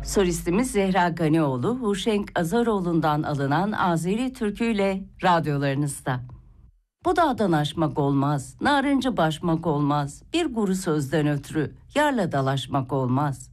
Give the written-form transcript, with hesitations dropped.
Solistimiz Zehra Ganioğlu, Huşenk Azaroğlu'ndan alınan Azeri türküyle radyolarınızda. Bu dağdan aşmak olmaz, narıncı başmak olmaz, bir guru sözden ötürü yarla dalaşmak olmaz.